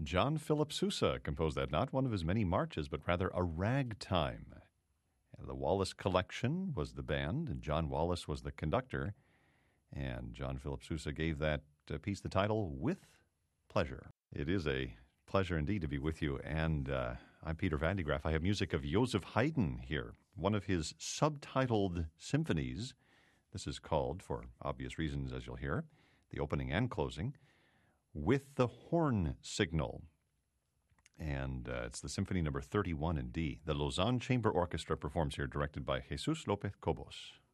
John Philip Sousa composed that, not one of his many marches, but rather a ragtime. The Wallace Collection was the band, and John Wallace was the conductor. And John Philip Sousa gave that piece the title, With Pleasure. It is a pleasure indeed to be with you. And I'm Peter Van de Graaff. I have music of Joseph Haydn here, one of his subtitled symphonies. This is called, for obvious reasons, as you'll hear, the opening and closing, With the Horn Signal. And it's the Symphony number 31 in D. The Lausanne Chamber Orchestra performs here, directed by Jesus Lopez Cobos.